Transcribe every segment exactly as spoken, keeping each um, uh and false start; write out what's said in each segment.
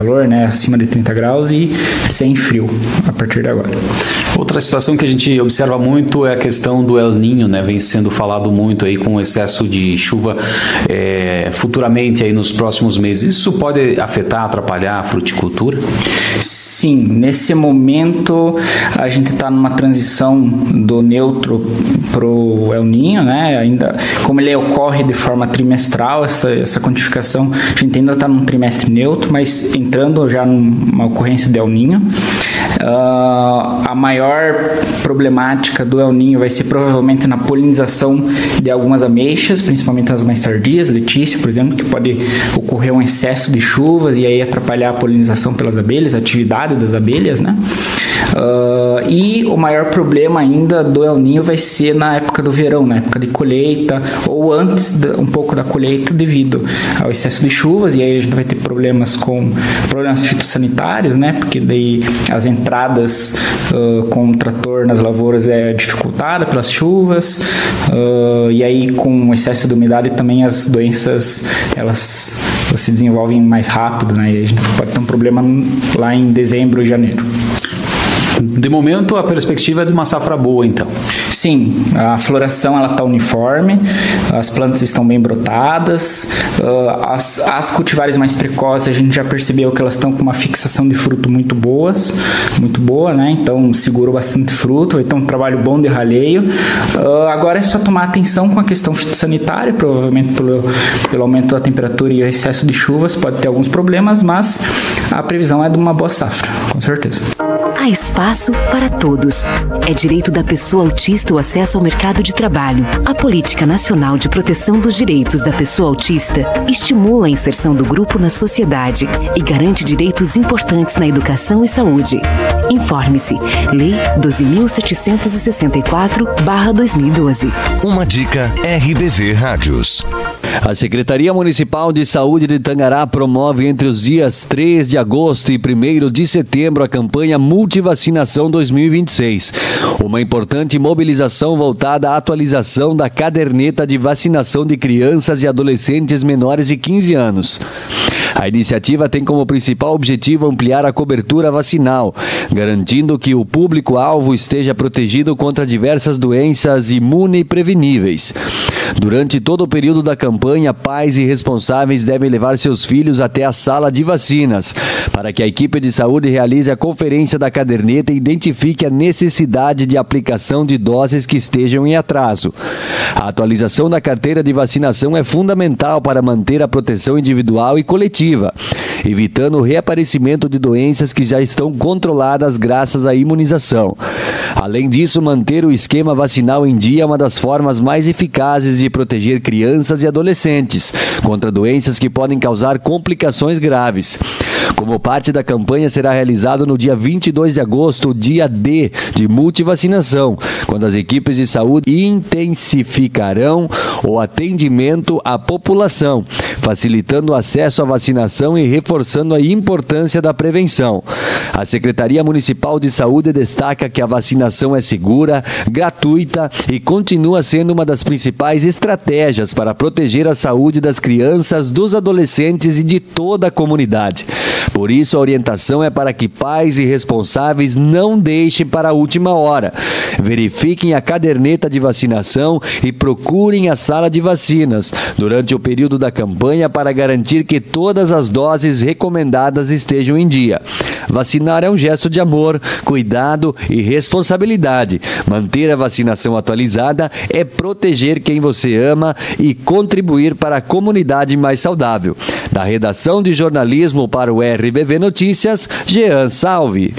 calor, né, acima de trinta graus e sem frio a partir de agora. Outra situação que a gente observa muito é a questão do El Niño, né? Vem sendo falado muito aí com excesso de chuva é, futuramente aí nos próximos meses. Isso pode afetar, atrapalhar a fruticultura? Sim, nesse momento a gente está numa transição do neutro para o El Niño, né? Ainda, como ele ocorre de forma trimestral, essa, essa quantificação, a gente ainda está num trimestre neutro, mas entrando já numa ocorrência de El Niño. Uh, a maior problemática do El Niño vai ser provavelmente na polinização de algumas ameixas, principalmente as mais tardias, Letícia, por exemplo, que pode ocorrer um excesso de chuvas e aí atrapalhar a polinização pelas abelhas, a atividade das abelhas, né? Uh, e o maior problema ainda do El Niño vai ser na época do verão, na época de colheita ou antes de, um pouco da colheita devido ao excesso de chuvas, e aí a gente vai ter problemas com problemas fitossanitários, né? Porque daí as entradas uh, com o trator nas lavouras é dificultada pelas chuvas, uh, e aí com excesso de umidade também as doenças elas se desenvolvem mais rápido, né? E a gente pode ter um problema lá em dezembro e janeiro. De momento, a perspectiva é de uma safra boa, então. Sim, a floração ela está uniforme, as plantas estão bem brotadas, uh, as, as cultivares mais precoces a gente já percebeu que elas estão com uma fixação de fruto muito boas, muito boa, né? Então segurou bastante fruto, vai ter um trabalho bom de ralheio. Uh, agora é só tomar atenção com a questão fitossanitária, provavelmente pelo, pelo aumento da temperatura e o excesso de chuvas pode ter alguns problemas, mas a previsão é de uma boa safra, com certeza. Há espaço para todos. É direito da pessoa autista o acesso ao mercado de trabalho. A Política Nacional de Proteção dos Direitos da Pessoa Autista estimula a inserção do grupo na sociedade e garante direitos importantes na educação e saúde. Informe-se. Lei doze mil setecentos e sessenta e quatro barra dois mil e doze. Uma dica R B V Rádios. A Secretaria Municipal de Saúde de Tangará promove entre os dias três de agosto e primeiro de setembro a campanha Multivacinação dois mil e vinte e seis. Uma importante mobilização voltada à atualização da caderneta de vacinação de crianças e adolescentes menores de quinze anos. A iniciativa tem como principal objetivo ampliar a cobertura vacinal, garantindo que o público-alvo esteja protegido contra diversas doenças imunopreveníveis. Durante todo o período da campanha, pais e responsáveis devem levar seus filhos até a sala de vacinas, para que a equipe de saúde realize a conferência da caderneta e identifique a necessidade de aplicação de doses que estejam em atraso. A atualização da carteira de vacinação é fundamental para manter a proteção individual e coletiva, evitando o reaparecimento de doenças que já estão controladas graças à imunização. Além disso, manter o esquema vacinal em dia é uma das formas mais eficazes de proteger crianças e adolescentes contra doenças que podem causar complicações graves. Como parte da campanha, será realizado no dia vinte e dois de agosto o dia D de multivacinação, quando as equipes de saúde intensificarão o atendimento à população, facilitando o acesso à vacinação e reforçando a importância da prevenção. A Secretaria Municipal de Saúde destaca que a vacinação é segura, gratuita e continua sendo uma das principais estratégias para proteger a saúde das crianças, dos adolescentes e de toda a comunidade. Por isso, a orientação é para que pais e responsáveis não deixem para a última hora. Verifiquem a caderneta de vacinação e procurem a sala de vacinas durante o período da campanha para garantir que todas as doses recomendadas estejam em dia. Vacinar é um gesto de amor, cuidado e responsabilidade. Manter a vacinação atualizada é proteger quem você ama e contribuir para a comunidade mais saudável. Da redação de jornalismo para o R B V Notícias, Jean Salve.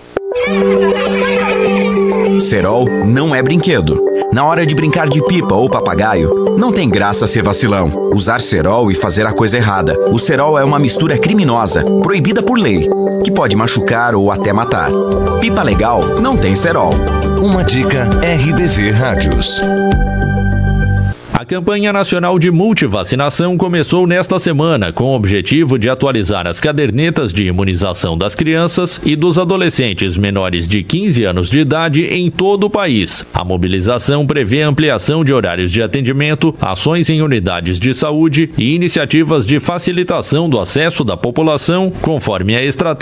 Serol não é brinquedo. Na hora de brincar de pipa ou papagaio, não tem graça ser vacilão. Usar Serol e fazer a coisa errada. O Serol é uma mistura criminosa, proibida por lei, que pode machucar ou até matar. Pipa legal não tem Serol. Uma dica R B V Rádios. A campanha nacional de multivacinação começou nesta semana com o objetivo de atualizar as cadernetas de imunização das crianças e dos adolescentes menores de quinze anos de idade em todo o país. A mobilização prevê ampliação de horários de atendimento, ações em unidades de saúde e iniciativas de facilitação do acesso da população, conforme a estratégia